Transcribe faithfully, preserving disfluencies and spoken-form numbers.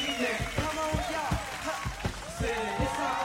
evening. Come on, y'all. Huh. Say it's our